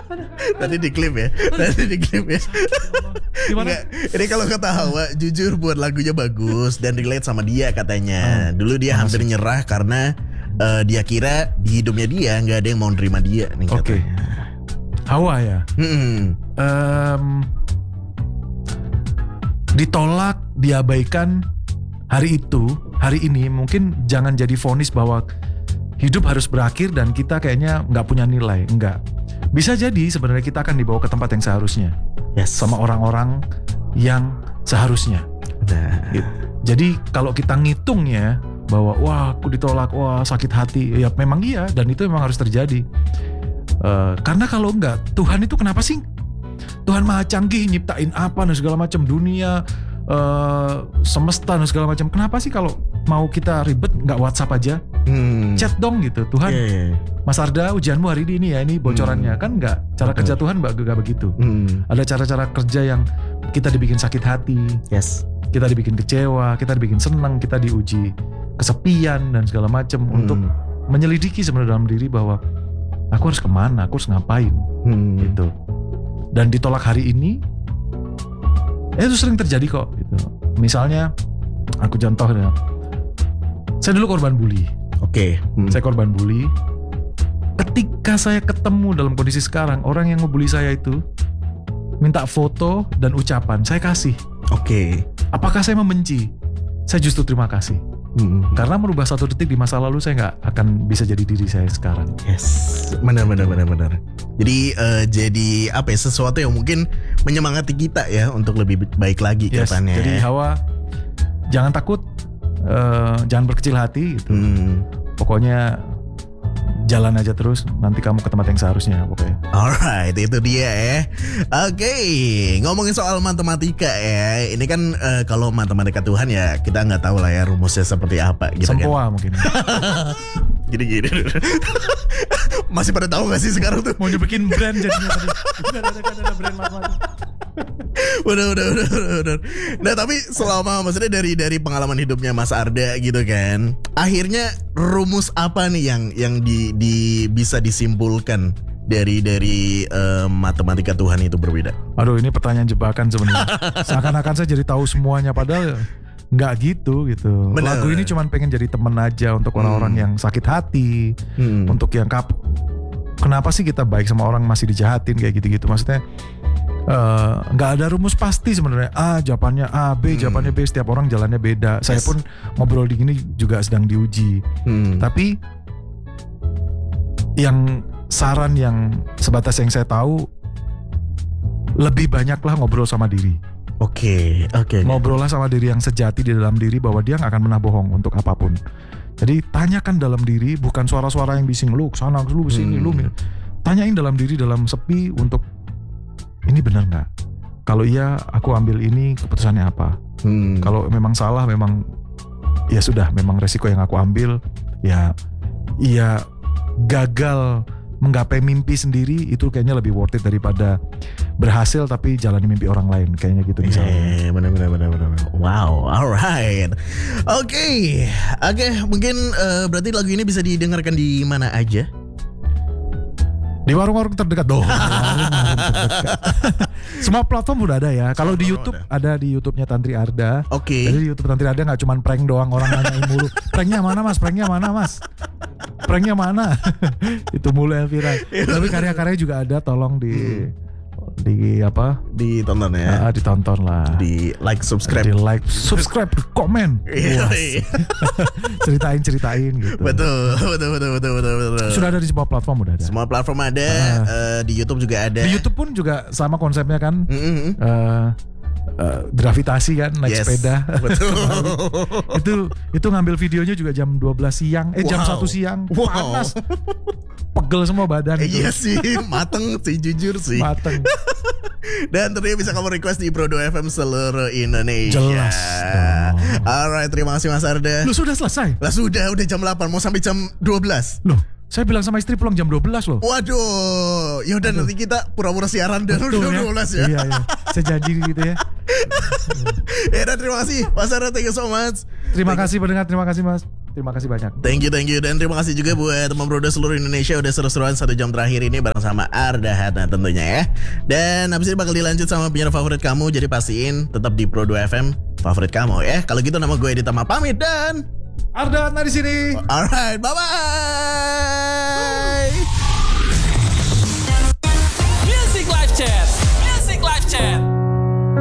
Nanti diklip ya. Gimana? Nggak, ini kalau kata Hawa, jujur buat lagunya bagus dan relate sama dia katanya. Dulu dia hampir nyerah karena dia kira di hidupnya dia nggak ada yang mau nerima dia nih Oke. katanya. Hawa ya. Ditolak, diabaikan hari ini mungkin jangan jadi vonis bahwa hidup harus berakhir dan kita kayaknya nggak punya nilai. Enggak. Bisa jadi sebenarnya kita akan dibawa ke tempat yang seharusnya. Yes. Sama orang-orang yang seharusnya. Nah. Jadi kalau kita ngitungnya bahwa wah aku ditolak, wah sakit hati, ya memang iya dan itu memang harus terjadi. Karena kalau enggak, Tuhan itu kenapa sih? Tuhan maha canggih nyiptain apa dan segala macam dunia, semesta dan segala macam. Kenapa sih kalau mau kita ribet nggak WhatsApp aja? Chat dong gitu. Tuhan, Mas Arda ujianmu hari ini ya, ini bocorannya. Kan nggak. Cara kerja Tuhan nggak begitu. Ada cara-cara kerja yang kita dibikin sakit hati. Yes. Kita dibikin kecewa, kita dibikin senang, kita diuji kesepian dan segala macam untuk menyelidiki sebenarnya dalam diri bahwa aku harus kemana, aku harus ngapain gitu. Dan ditolak hari ini, itu sering terjadi kok gitu. Misalnya, aku contoh ya, saya dulu korban bully. Oke. Saya korban bully. Ketika saya ketemu dalam kondisi sekarang, orang yang ngebully saya itu minta foto dan ucapan, saya kasih. Oke. Apakah saya membenci? Saya justru terima kasih. Karena merubah satu detik di masa lalu saya nggak akan bisa jadi diri saya sekarang. Yes, benar. Jadi apa ya, sesuatu yang mungkin menyemangati kita ya untuk lebih baik lagi ke depannya. Jadi Hawa, jangan takut, jangan berkecil hati gitu. Pokoknya jalan aja terus, nanti kamu ke tempat yang seharusnya pokoknya. Alright, itu dia ya. Oke, ngomongin soal matematika ya. Ini kan kalau matematika Tuhan ya kita nggak tahu lah ya rumusnya seperti apa gitu. Sempoa kan. Mungkin. Gini. Masih pada tahu gak sih sekarang tuh? Mau bikin brand jadinya tadi. Ada brand matematika. Udah. Nah tapi selama maksudnya dari pengalaman hidupnya Mas Arda gitu kan, akhirnya rumus apa nih yang bisa disimpulkan dari matematika Tuhan itu berbeda? Aduh, ini pertanyaan jebakan sebenarnya. Seakan-akan saya jadi tahu semuanya padahal nggak gitu. Bener. Lagu ini cuma pengen jadi temen aja untuk orang-orang yang sakit hati, untuk yang kenapa sih kita baik sama orang masih dijahatin kayak gitu-gitu. Maksudnya nggak ada rumus pasti sebenarnya. A jawabannya A, B jawabannya B. Setiap orang jalannya beda. Saya pun ngobrol di gini juga sedang diuji. Tapi yang saran yang sebatas yang saya tahu, lebih banyaklah ngobrol sama diri. Oke. Ngobrollah sama diri yang sejati di dalam diri bahwa dia nggak akan pernah bohong untuk apapun. Jadi tanyakan dalam diri, bukan suara-suara yang bising lu kesana lu kesini lu. Tanyain dalam diri dalam sepi untuk ini benar nggak? Kalau iya, aku ambil ini, keputusannya apa? Kalau memang salah, memang ya sudah, memang resiko yang aku ambil. Ya gagal menggapai mimpi sendiri itu kayaknya lebih worth it daripada berhasil tapi jalani mimpi orang lain, kayaknya gitu misalnya. Benar. Wow, alright. Oke, mungkin berarti lagu ini bisa didengarkan di mana aja? Di warung-warung terdekat dong. Semua platform udah ada ya. Kalau di YouTube ada di YouTube-nya Tantri Arda. Oke. Jadi di YouTube Tantri Arda nggak cuma prank doang, orang nanyain mulu. Pranknya mana mas? Itu mulu yang viral. Tapi karya-karyanya juga ada. Tolong ditonton ya. Ditonton lah. Di like, subscribe, komen. Ceritain gitu. Betul. Sudah ada di semua platform, udah ada. Semua platform ada. Di YouTube juga ada. Di YouTube pun juga sama konsepnya kan. Gravitasi kan, naik sepeda. Betul. itu ngambil videonya juga jam 12 siang, jam 1 siang. Panas. Pegel semua badan gitu. Iya sih, mateng sih, jujur sih. Mateng. Dan tentunya bisa kamu request di Pro 2 FM seluruh Indonesia. Jelas dong. Alright, terima kasih Mas Arda. Lu sudah selesai? Lah sudah jam 8, mau sampai jam 12. Loh, saya bilang sama istri pulang jam 12 loh. Waduh, yaudah nanti kita pura-pura siaran dan udah 12 ya. Iya, saya janji gitu ya. Ya dan terima kasih Mas Arda, thank you so much. Terima kasih pendengar, terima kasih Mas. Terima kasih banyak. Thank you. Dan terima kasih juga buat teman Broda seluruh Indonesia udah seru-seruan 1 jam terakhir ini bareng sama Arda Hatna tentunya ya. Dan habis ini bakal dilanjut sama penyiar favorit kamu. Jadi pastiin tetap di Pro 2 FM favorit kamu ya. Kalau gitu nama gue Edita pamit dan Arda Hatna di sini. alright, bye-bye.